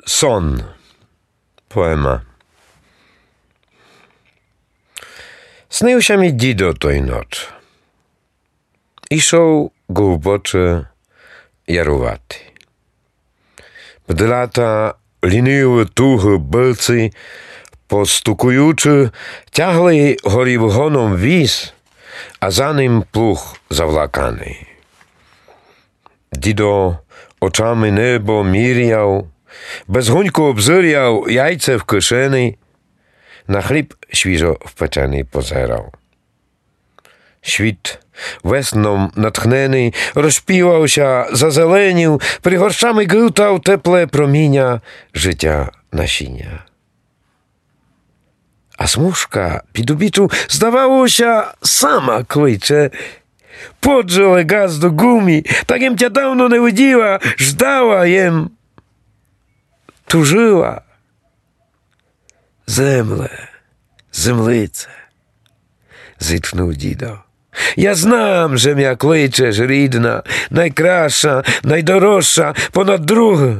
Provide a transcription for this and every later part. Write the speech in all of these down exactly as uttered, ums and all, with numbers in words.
Сон. Poema. Снився мій дідо той ноч. Ішов глибоче ярувати. Бдлята ліниви туги билці, постукуючи, тягли горівгоном віз, а за ним плуг завлаканий. Дідо очами небо міряв, безгонько обзиряв яйце в кишені, на хліб świeżo wpečeний позирав. Świt wesną natchneний rozpiłał-ся, zazeleніł, пригоршами гилтав тепле проміння життя насіння. А смужка під обіччю, здавалося, сама кличе. Поджеле газ до гумі, так єм тя давно не виділа, ждала єм, тужила. Земле, землице, зітхнув дідо. Я знам, że м'я кличеш, рідна, найкраща, найдорожча, понад друге.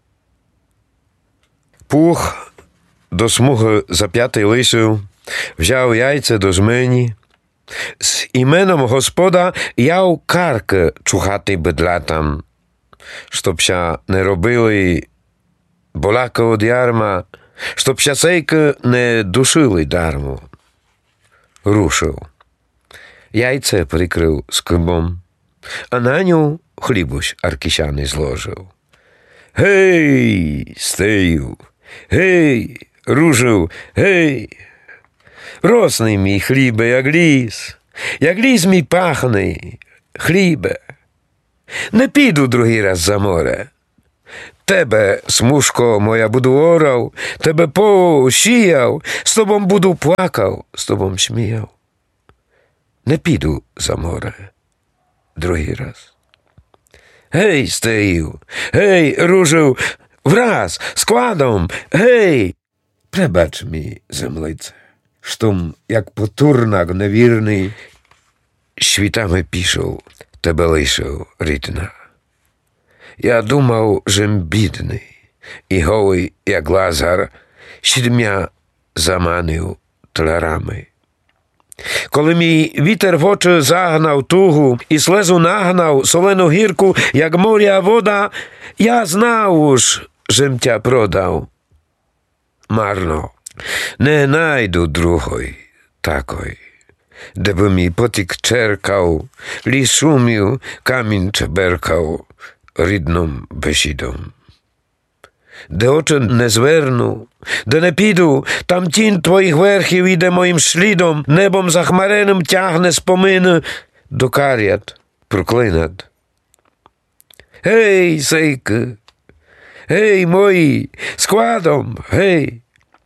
Пух до смуги зап'ятий лисив, взяв яйце до жмені. З іменом Господа яв карки чухати бедлатам, щоб-ся не робили боляка од ярма, щоб-ся сейки не душили дармо. Рушив. Яйце прикрив скибом, а на ню хлібусь аркісяний зложив. Гей, стею, гей, ружив, гей, росний мій хлібе, як ліс, як ліс мій пахний, хлібе. Не піду другий раз за море. Тебе, смужко моя, буду орав, тебе посіяв, з тобом буду плакав, з тобом сміяв. Не піду за море другий раз. Гей, стею, гей, ружив, враз, складом, гей! Пребач мій, землице, штом, як потурнак невірний, świtами пішов, тебе лишив, рідна. Я думав, жем бідний, і голий, як Лазар, сідмя заманив тлярами. Коли мій вітер в очі загнав тугу і слезу нагнав солену гірку, як моря вода, я знав уж, жем тя продав. Марно, не найду другої такої, де би мій потік черкав, ліс шумів, камінь чеберкав рідним бесідом. Де очі не зверну, де не піду, там тінь твоїх верхів іде моїм слідом, небом захмареним тягне спомини до карят проклинат. Гей, сейки, гей, мої, складом, гей.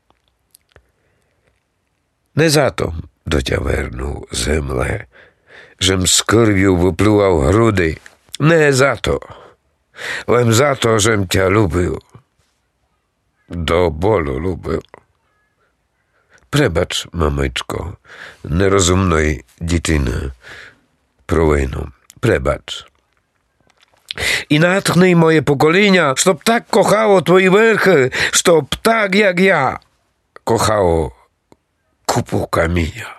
Не затом до тя верну, земле, жем з кирв'ю виплював груди, не зато, лем зато, жем тя любив. До болю любив. Пребач, мамичко, нерозумної дитини, провину. Пребач. І натхни моє покоління, щоб так кохало твої верхи, щоб так, як я, кохало купу каміння.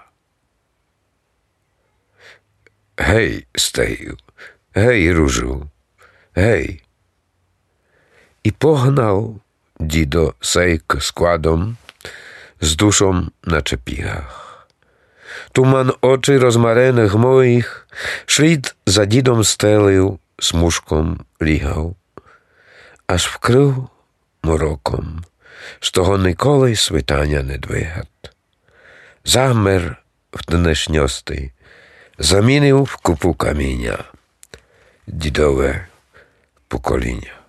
Гей, стею, гей, ружу, гей. І погнав дідо сейк складом, з душом наче пігах. Туман очі розмарених моїх, шлід за дідом стелив, смужком лігав, аж вкрив мороком, з того ніколи світання не двигат. Замер в днешньости, замінив в купу каміння дідове покоління.